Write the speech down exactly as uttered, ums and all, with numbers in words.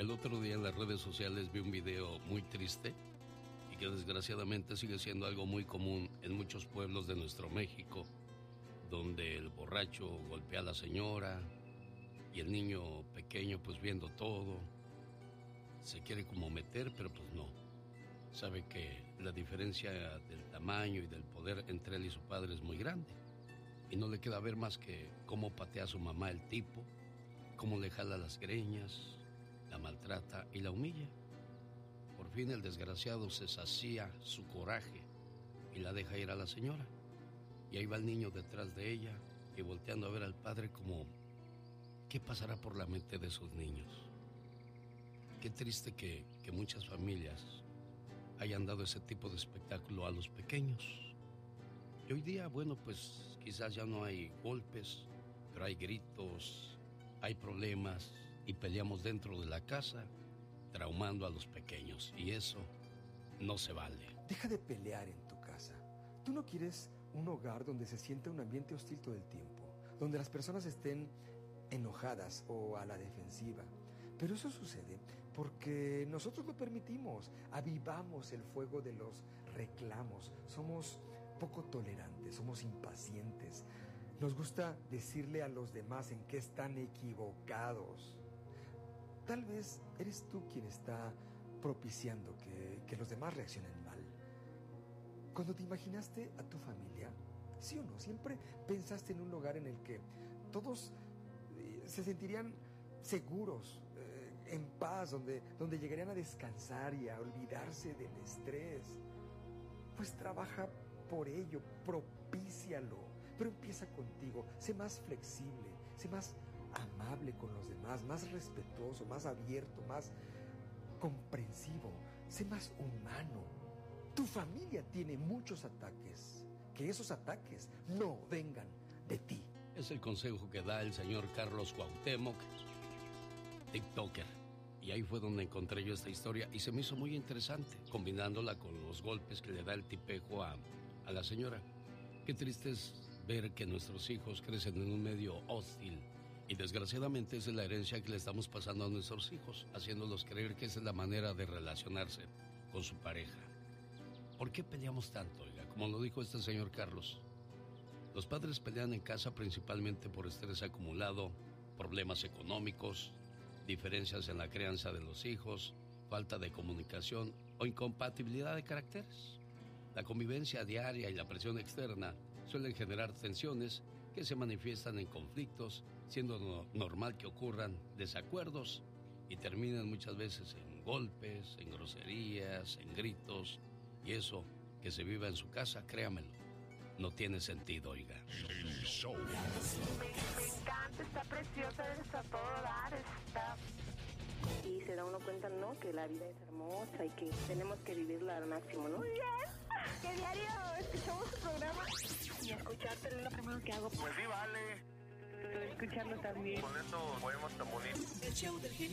El otro día en las redes sociales vi un video muy triste y que desgraciadamente sigue siendo algo muy común en muchos pueblos de nuestro México, donde el borracho golpea a la señora y el niño pequeño, pues viendo todo, se quiere como meter, pero pues no. Sabe que la diferencia del tamaño y del poder entre él y su padre es muy grande. Y no le queda ver más que cómo patea a su mamá el tipo, cómo le jala las greñas, la maltrata y la humilla. Por fin el desgraciado se sacía su coraje y la deja ir a la señora. Y ahí va el niño detrás de ella y volteando a ver al padre como, ¿qué pasará por la mente de esos niños? Qué triste que, que muchas familias hayan dado ese tipo de espectáculo a los pequeños. Y hoy día, bueno, pues quizás ya no hay golpes, pero hay gritos, hay problemas y peleamos dentro de la casa, traumando a los pequeños. Y eso no se vale. Deja de pelear en tu casa. Tú no quieres un hogar donde se sienta un ambiente hostil todo el tiempo, donde las personas estén enojadas o a la defensiva. Pero eso sucede porque nosotros lo permitimos, avivamos el fuego de los reclamos, somos poco tolerantes, somos impacientes, nos gusta decirle a los demás en qué están equivocados. Tal vez eres tú quien está propiciando que, que los demás reaccionen mal. Cuando te imaginaste a tu familia, ¿sí o no? Siempre pensaste en un lugar en el que todos eh, se sentirían seguros, eh, en paz, donde, donde llegarían a descansar y a olvidarse del estrés. Pues trabaja por ello, propícialo, pero empieza contigo, sé más flexible, sé más amable con los demás, más respetuoso, más abierto, más comprensivo, sé más humano. Tu familia tiene muchos ataques, que esos ataques no vengan de ti. Es el consejo que da el señor Carlos Cuauhtémoc, TikToker. Y ahí fue donde encontré yo esta historia y se me hizo muy interesante, combinándola con los golpes que le da el tipejo a, a la señora. Qué triste es ver que nuestros hijos crecen en un medio hostil y desgraciadamente esa es la herencia que le estamos pasando a nuestros hijos, haciéndolos creer que esa es la manera de relacionarse con su pareja. ¿Por qué peleamos tanto, oiga? Como lo dijo este señor Carlos, los padres pelean en casa principalmente por estrés acumulado, problemas económicos, diferencias en la crianza de los hijos, falta de comunicación o incompatibilidad de caracteres. La convivencia diaria y la presión externa suelen generar tensiones que se manifiestan en conflictos, siendo no- normal que ocurran desacuerdos y terminan muchas veces en golpes, en groserías, en gritos. Y eso que se viva en su casa, créamelo, no tiene sentido, oiga. El show. Me, me encanta, está preciosa, está todo dar, está... Y se da uno cuenta, ¿no? Que la vida es hermosa y que tenemos que vivirla al máximo, ¿no? Muy bien, que diario escuchamos tu programa. Y escucharte es lo primero que hago. Pues sí, vale. Escucharlo también. Con eso podemos comunicar. El show del genio